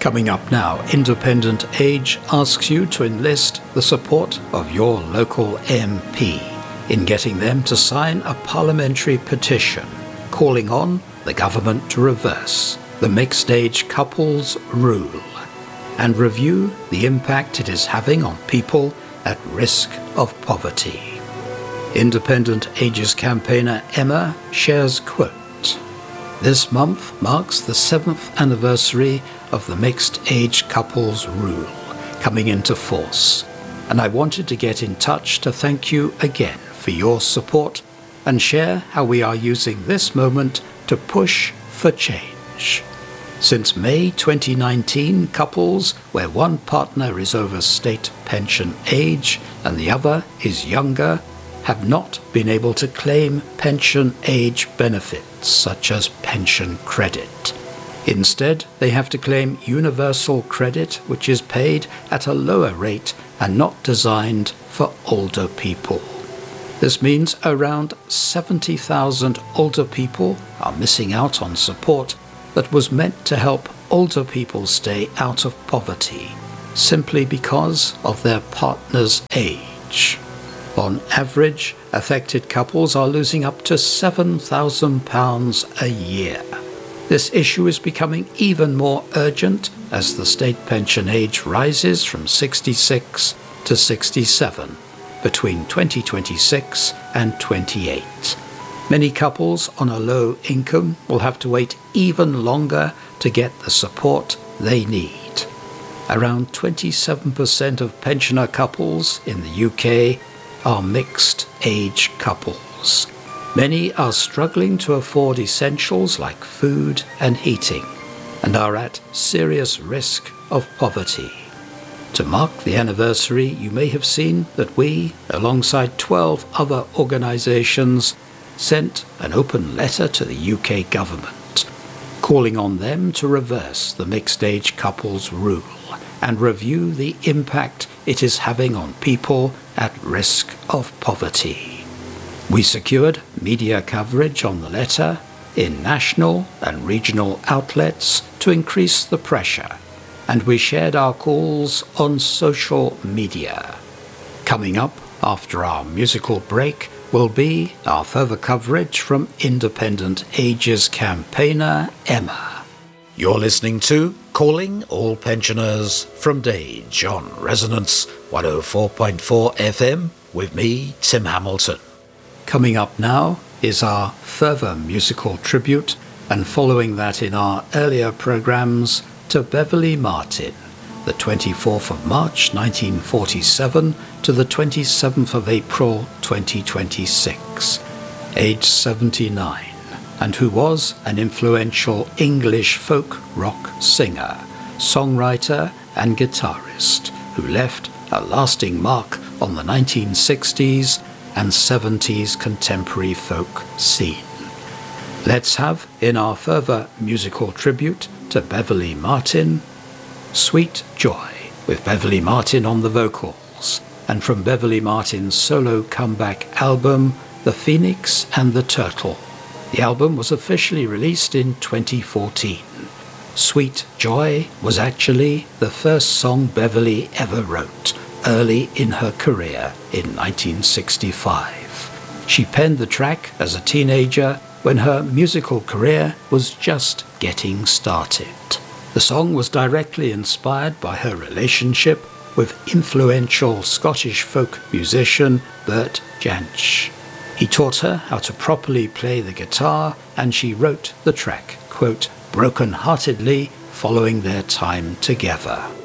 Coming up now, Independent Age asks you to enlist the support of your local MP in getting them to sign a parliamentary petition calling on the government to reverse the mixed-age couples rule and review the impact it is having on people at risk of poverty. Independent Age's campaigner Emma shares, quote, "This month marks the 7th anniversary of the mixed-age couples rule coming into force, and I wanted to get in touch to thank you again for your support and share how we are using this moment to push for change. Since May 2019, couples where one partner is over state pension age and the other is younger have not been able to claim pension age benefits such as pension credit. Instead, they have to claim universal credit, which is paid at a lower rate and not designed for older people. This means around 70,000 older people are missing out on support that was meant to help older people stay out of poverty, simply because of their partner's age. On average, affected couples are losing up to £7,000 a year. This issue is becoming even more urgent as the state pension age rises from 66 to 67 between 2026 and 28. Many couples on a low income will have to wait even longer to get the support they need. Around 27% of pensioner couples in the UK are mixed-age couples. Many are struggling to afford essentials like food and heating and are at serious risk of poverty. To mark the anniversary, you may have seen that we, alongside 12 other organisations, sent an open letter to the UK government, calling on them to reverse the mixed-age couples rule and review the impact it is having on people at risk of poverty. We secured media coverage on the letter in national and regional outlets to increase the pressure, and we shared our calls on social media. Coming up after our musical break will be our further coverage from Independent Age's campaigner Emma. You're listening to Calling All Pensioners from Dage on Resonance 104.4 FM with me, Tim Hamilton. Coming up now is our further musical tribute, and following that in our earlier programmes, to Beverley Martin, the 24th of March 1947 to the 27th of April 2026, aged 79, and who was an influential English folk rock singer, songwriter and guitarist who left a lasting mark on the 1960s and 70s contemporary folk scene. Let's have, in our further musical tribute to Beverley Martin, Sweet Joy, with Beverley Martin on the vocals, and from Beverley Martin's solo comeback album, The Phoenix and the Turtle. The album was officially released in 2014. Sweet Joy was actually the first song Beverley ever wrote, early in her career in 1965. She penned the track as a teenager when her musical career was just getting started. The song was directly inspired by her relationship with influential Scottish folk musician Bert Jansch. He taught her how to properly play the guitar, and she wrote the track, quote, broken-heartedly following their time together.